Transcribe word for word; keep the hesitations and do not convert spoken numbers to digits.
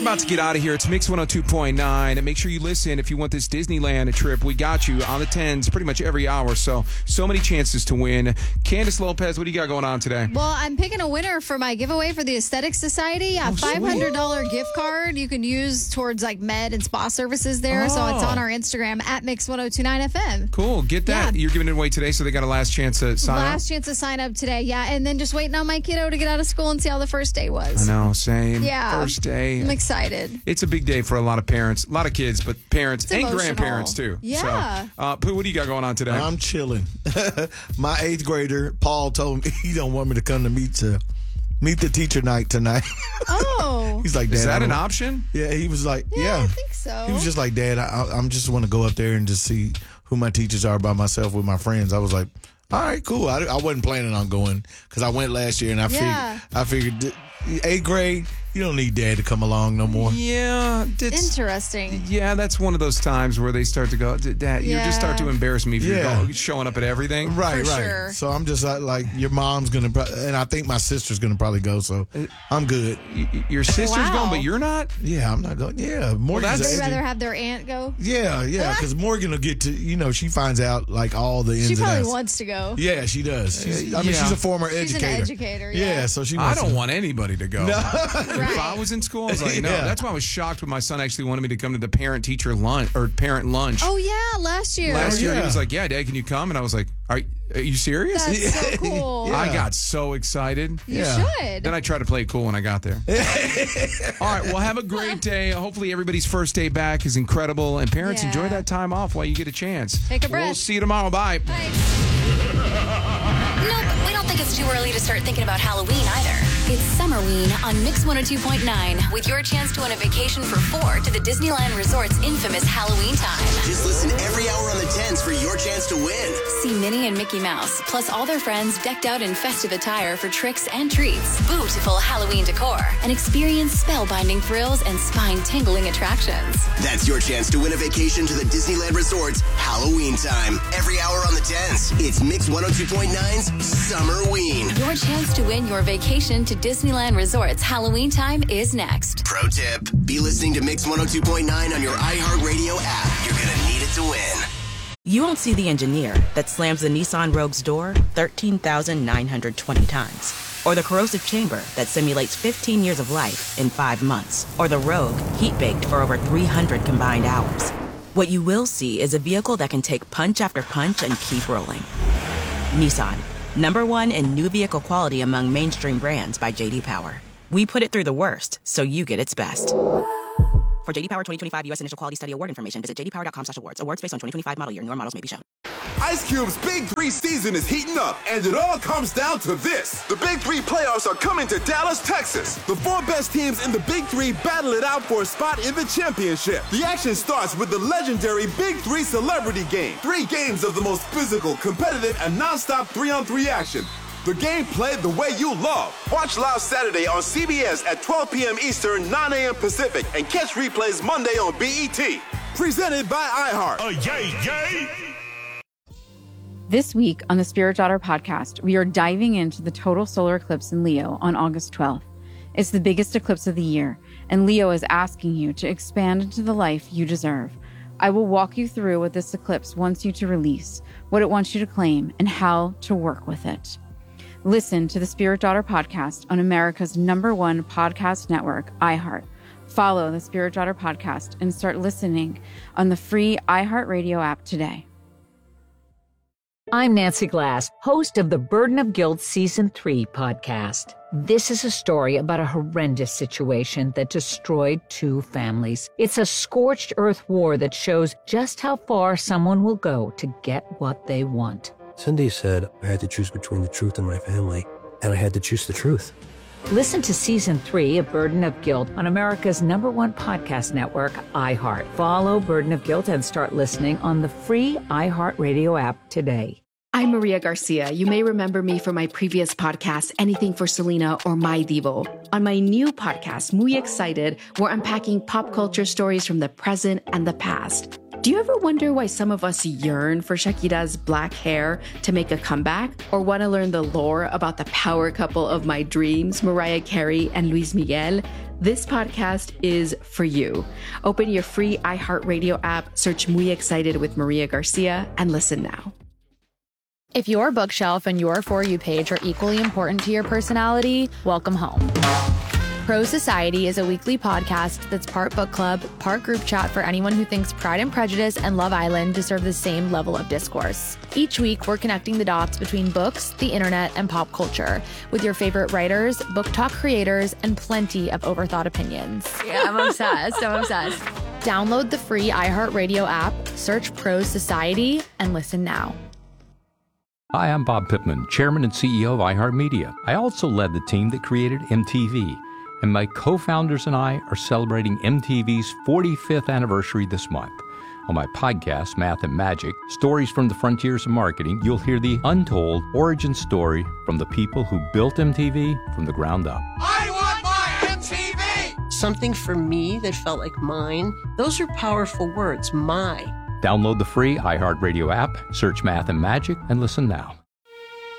about to get out of here. It's Mix one oh two point nine. And make sure you listen if you want this Disneyland trip. We got you on the tens pretty much every hour. So, so many chances to win. Candace Lopez, what do you got going on today? Well, I'm picking a winner for my giveaway for the Aesthetic Society. A Oh, five hundred dollars gift card you can use towards like med and spa services there. Oh. So it's on our Instagram at Mix one oh two nine F M. Cool. Get that. Yeah. You're giving it away today, so they got a last chance to sign Last up. chance to sign up today, yeah. And then just waiting on my kiddo to get out of school and see how the first day was. I know, same. Yeah. First day. I'm excited. It's a big day for a lot of parents, a lot of kids, but parents It's and emotional. grandparents too. Yeah. So, uh, Pooh, what do you got going on today? I'm chilling. My eighth grader, Paul, told me he don't want me to come to meet to meet the teacher night tonight. Oh. He's like, Dad, Is that I an don't- option? Yeah, he was like, Yeah, yeah. I think so. He was just like, Dad, I, I'm just want to go up there and just see who my teachers are by myself with my friends. I was like, all right, cool. I, I wasn't planning on going because I went last year and I Yeah. figured, I figured, th- eighth grade, you don't need Dad to come along no more. Yeah. It's, Interesting. yeah, that's one of those times where they start to go, Dad, you just start to Yeah. embarrass me if you're Yeah. going, showing up at everything. Right, For right. sure. So I'm just like, like your mom's gonna, pro- and I think my sister's gonna probably go. So I'm good. Y- y- Your sister's Wow. going, but you're not? Yeah, I'm not going. Yeah, Morgan's that's- an They'd edu- rather have their aunt go. Yeah, yeah, because Morgan will get to, you know, she finds out like all the ins She and probably outs. wants to go. Yeah, she does. She's, I mean, yeah. she's a former She's educator. an educator, Yeah, yeah. so she I wants don't to- want anybody to go. If I was in school, I was like, no. Yeah. That's why I was shocked when my son actually wanted me to come to the parent-teacher lunch or parent lunch. Oh, yeah, last year. Last year, he yeah. was like, yeah, Dad, can you come? And I was like, are, are you serious? That's so cool. I Yeah. got so excited. You Yeah. should. Then I tried to play it cool when I got there. All right, well, have a great day. Hopefully everybody's first day back is incredible. And parents, Yeah. enjoy that time off while you get a chance. Take a We'll breath. see you tomorrow. Bye. Bye. No, but we don't think it's too early to start thinking about Halloween either. It's Summerween on Mix one oh two point nine with your chance to win a vacation for four to the Disneyland Resort's infamous Halloween time. Just listen every hour on the tens for your chance to win. See Minnie and Mickey Mouse, plus all their friends decked out in festive attire for tricks and treats, beautiful Halloween decor, and experience spellbinding thrills and spine-tingling attractions. That's your chance to win a vacation to the Disneyland Resort's Halloween time. Every hour on the tens. It's Mix one oh two point nine's Summerween. Your chance to win your vacation to Disneyland Resort's Halloween time is next. Pro tip, be listening to Mix one oh two point nine on your iHeartRadio app. You're going to need it to win. You won't see the engineer that slams the Nissan Rogue's door thirteen thousand nine hundred twenty times. Or the corrosive chamber that simulates fifteen years of life in five months. Or the Rogue heat-baked for over three hundred combined hours. What you will see is a vehicle that can take punch after punch and keep rolling. Nissan, number one in new vehicle quality among mainstream brands by J D Power. We put it through the worst, so you get its best. For J D Power twenty twenty-five U S Initial Quality Study Award information, visit j d power dot com slash awards. Awards based on twenty twenty-five model year. Newer models may be shown. Ice Cube's Big Three season is heating up, and it all comes down to this. The Big Three playoffs are coming to Dallas, Texas. The four best teams in the Big Three battle it out for a spot in the championship. The action starts with the legendary Big Three Celebrity Game. Three games of the most physical, competitive, and non-stop three-on-three action. The game played the way you love. Watch live Saturday on C B S at twelve p.m. Eastern, nine a.m. Pacific, and catch replays Monday on B E T. Presented by iHeart. Oh, yay, yay! This week on the Spirit Daughter podcast, we are diving into the total solar eclipse in Leo on August twelfth. It's the biggest eclipse of the year, and Leo is asking you to expand into the life you deserve. I will walk you through what this eclipse wants you to release, what it wants you to claim, and how to work with it. Listen to the Spirit Daughter podcast on America's number one podcast network, iHeart. Follow the Spirit Daughter podcast and start listening on the free iHeartRadio app today. I'm Nancy Glass, host of the Burden of Guilt Season three podcast. This is a story about a horrendous situation that destroyed two families. It's a scorched earth war that shows just how far someone will go to get what they want. Cindy said I had to choose between the truth and my family, and I had to choose the truth. Listen to Season three of Burden of Guilt on America's number one podcast network, iHeart. Follow Burden of Guilt and start listening on the free iHeartRadio app today. I'm Maria Garcia. You may remember me from my previous podcast, Anything for Selena or My Divo. On my new podcast, Muy Excited, we're unpacking pop culture stories from the present and the past. Do you ever wonder why some of us yearn for Shakira's black hair to make a comeback? Or want to learn the lore about the power couple of my dreams, Mariah Carey and Luis Miguel? This podcast is for you. Open your free iHeartRadio app, search Muy Excited with Maria Garcia, and listen now. If your bookshelf and your For You page are equally important to your personality, welcome home. Pro Society is a weekly podcast that's part book club, part group chat for anyone who thinks Pride and Prejudice and Love Island deserve the same level of discourse. Each week, we're connecting the dots between books, the internet, and pop culture with your favorite writers, book talk creators, and plenty of overthought opinions. Yeah, I'm obsessed. I'm obsessed. Download the free iHeartRadio app, search Pro Society, and listen now. Hi, I'm Bob Pittman, Chairman and C E O of iHeartMedia. I also led the team that created M T V. And my co-founders and I are celebrating M T V's forty-fifth anniversary this month. On my podcast, Math and Magic, Stories from the Frontiers of Marketing, you'll hear the untold origin story from the people who built M T V from the ground up. I want my M T V! Something for me that felt like mine. Those are powerful words, my. Download the free iHeartRadio app, search Math and Magic, and listen now.